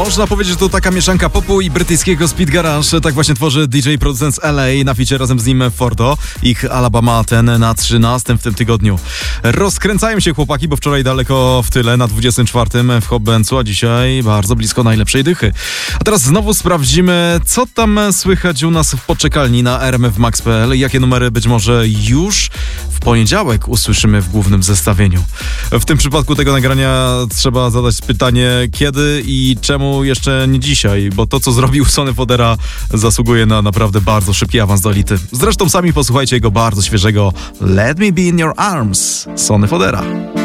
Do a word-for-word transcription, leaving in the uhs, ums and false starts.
Można powiedzieć, że to taka mieszanka popu i brytyjskiego speed garage. Tak właśnie tworzy D J producent z L A na ficie razem z nim Fordo. Ich Alabama ten na trzynastym w tym tygodniu. Rozkręcają się chłopaki, bo wczoraj daleko w tyle na dwudziestym czwartym w Hobbencu, a dzisiaj bardzo blisko najlepszej dychy. A teraz znowu sprawdzimy, co tam słychać u nas w poczekalni na r m f max kropka p l. Jakie numery być może już w poniedziałek usłyszymy w głównym zestawieniu. W tym przypadku tego nagrania trzeba zadać pytanie, kiedy i czemu jeszcze nie dzisiaj, bo to, co zrobił Sonny Fodera, zasługuje na naprawdę bardzo szybki awans do elity. Zresztą sami posłuchajcie jego bardzo świeżego Let Me Be In Your Arms, Sonny Fodera.